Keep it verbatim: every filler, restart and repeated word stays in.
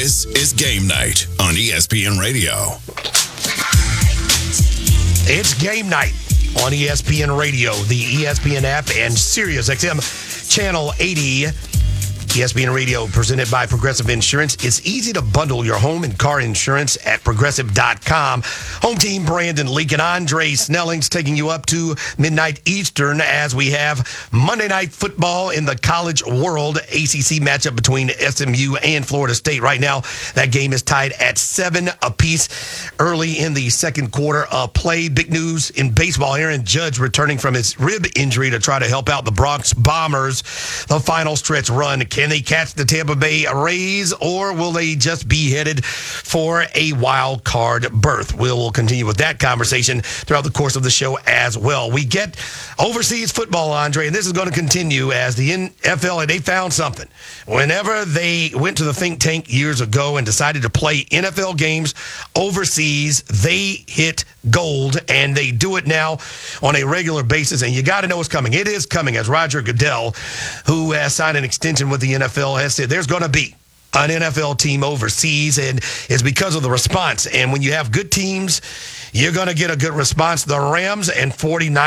This is Game Night on E S P N Radio. It's Game Night on E S P N Radio, the E S P N app, and Sirius X M Channel eighty. E S P N Radio presented by Progressive Insurance. It's easy to bundle your home and car insurance at progressive dot com. Home team Brandon Leak and Andre Snelling's taking you up to midnight Eastern as we have Monday Night Football in the college world. A C C matchup between S M U and Florida State. Right now, that game is tied at seven apiece early in the second quarter of play. Big news in baseball. Aaron Judge returning from his rib injury to try to help out the Bronx Bombers. The final stretch run. Can they catch the Tampa Bay Rays, or will they just be headed for a wild card berth? We'll continue with that conversation throughout the course of the show as well. We get overseas football, Andre, and this is going to continue as the N F L, and they found something. Whenever they went to the think tank years ago and decided to play N F L games overseas, they hit gold, and they do it now on a regular basis, and you got to know it's coming. It is coming, as Roger Goodell, who has signed an extension with the N F L, has said there's going to be an N F L team overseas, and it's because of the response. And when you have good teams, you're going to get a good response. The Rams and 49ers